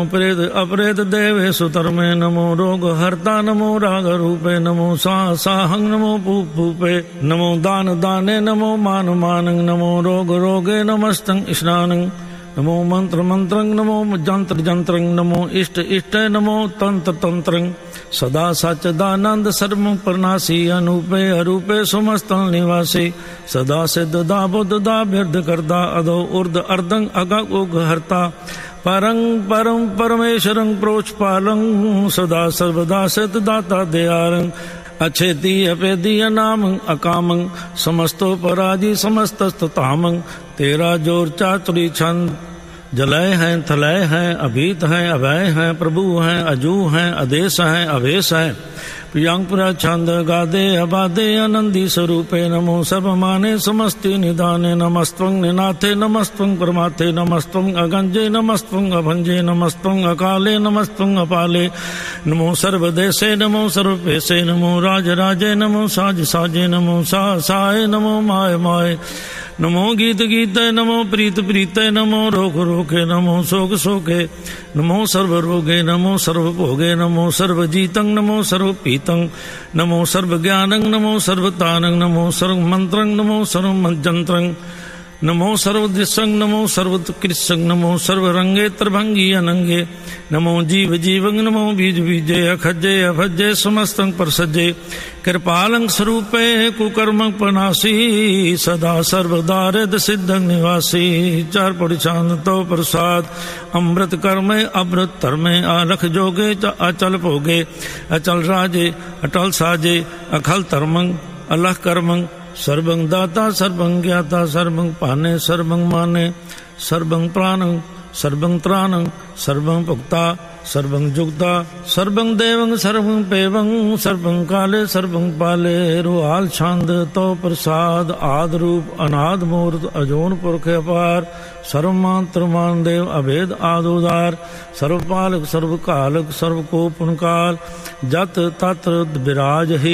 प्रेत अपरेत देवे सुतर्मे नमो रोग हर्ता नमो राग रूपे नमो साहंग नमो पूपे नमो दान दाने नमो मान मानंग नमो रोग रोगे नमस्तंग स्नानं नमो मंत्र मंत्रंग नमो जंत्र जंत्रंग नमो इष्ट इष्ट नमो तंत्र तंत्रंग सदा सच्चिदानंद सर्व प्रनाशी अनूपे अरूपे समस्त निवासी सदा सिद्ध दा बुद्ध दा बिरध करदा अधो उर्ध अर्धंग अग उग हरता परं परम परमेश्वरं प्रोचपालं सदा सर्वदा सिद्ध दाता दयारं अच्छेति अपेदी अनामं अकामं समस्तो पराजी समस्तस्ततामं तेरा जोर चातुरी छंद जलय हैं थलय हैं अभीत हैं अभय हैं प्रभु हैं अजू हैं आदेश हैं अवेश हैं प्रियंपुरा छंद गादे अबादे आनंदी स्वरूपे नमो सब माने समस्ति निदाने नमस्त्वं निनाथे नमस्त्वं परमाथे नमस्त्वं अगंजे नमस्त्वं अभंजे नमस्त्वं अकाले नमस्त्वं अपाले नमो सर्वदेशे नमो सर्वपेशे नमो राजराजे नमो साज साजे नमो साय नमो माय माय नमो गीत गीते नमो प्रीत प्रीते नमो रोग रोगे नमो शोक शोके नमो सर्व रोगे नमो सर्व भोगे नमो सर्व जीतं नमो सर्व पीतं नमो सर्व ज्ञानं नमो सर्वतानं नमो सर्व मंत्रं नमो सर्व मंत्रं नमो सर्वदृशं नमो सर्वकृशं नमो सर्वरंगे त्रिभंगी अनंगे नमो जीव जीवं नमो बीज बीजे अखजे अभजे समस्तं परसजे कृपालं स्वरूपे कुकर्म पनासी सदा सर्वदारिद सिद्धं निवासी चार पौड़ी तो प्रसाद अमृत कर्मे अमृत धर्मे आलख जोगे अचल भोगे अचल राजे अटल साजे अखल धर्मं अलख कर्मं सर्वं दाता सर्वं ज्ञाता सर्वं पाने सर्वं माने सर्वं प्राणं सर्वं त्राणं सर्वं भुक्ता सर्वं जुक्ता सर्वं देवं सर्वं पेवं सर्वं काले सर्वं पाले रुहाल छंद तो प्रसाद आद रूप अनाद मूर्त अजोन पुरख अपार सर्वमात्र मान देव अभेद आदोदार सर्वपालक सर्वकालक सर्वकोपनकाल जत तत्र विराज ही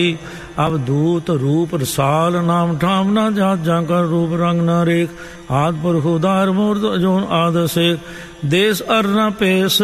अवधूत रूप रसाल नाम ठाम न जात जाकर रूप रंग न रेख आद पुरख उदार मूर्त अजोन आद शेख देश अर न पेश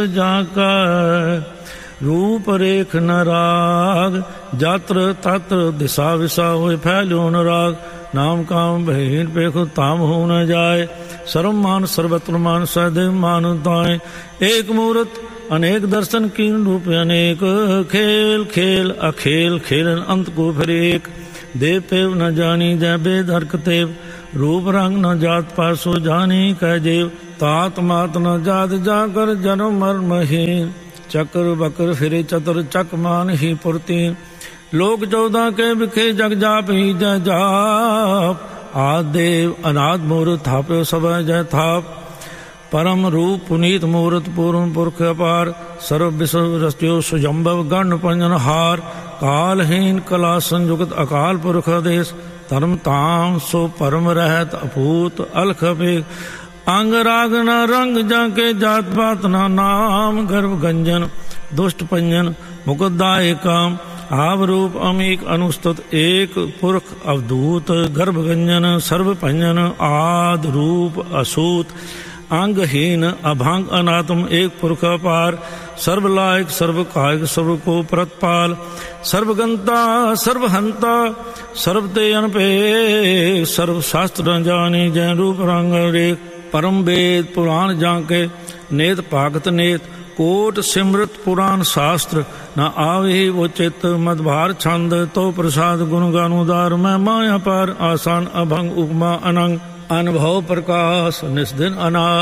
जाकर रूप रेख न राग जात्र तत्र दिशा विशा होए फैल्यो न राग नाम काम बहीन पेखो ताम हो न जाए सर्वमान सर्वत्र मान सदैव मानताएं एक मूर्त अनेक दर्शन कीन रूप अनेक खेल खेल अखेल खेलन अंत को फिर एक देव पेव न जानी जय बेद हरकतेव रूप रंग न जात पासो जानी कह जेव तात मात न जात जाकर जन्म मर्महीन चक्र बकर फिरे चतर चक मान ही पुरतीन लोक 14 के बिखे जग जाप ही जय जाप आदेव अनाद मूर्त थापे सब जय थाप परम रूप पुनीत मूर्त पूर्ण पुरख अपार सर्व विश्व रस्त्यो सुजम्भव गण पंजन हार कालहीन कला संयुक्त अकाल पुरख देश धर्म ताम सो परम रहत अपूत अलख अपेख अंग राग न रंग जाके जात पात न नाम गर्भ गंजन दुष्ट पंजन मुकुदाय काम आव रूप अमीक अनुस्तुत एक पुरख अवधूत गर्भ गंजन सर्व पंजन आद रूप असूत अंगहीन अभांग अनात्म एक पुरख अपार सर्वलायक सर्व कायक सर्व को प्रतपाल सर्वगंता सर्वहंता सर्वते अनपे सर्व शास्त्र जानी जय रूप रंग रेख परम वेद पुराण जाके नेत पागत नेत कोट सिमृत पुराण शास्त्र न आवे वो चित्त मदभार छंद तो प्रसाद गुण गानुदार मैं माया पार आसान अभंग उपमा अनंग अनुभव प्रकाश निस्दिन अनाथ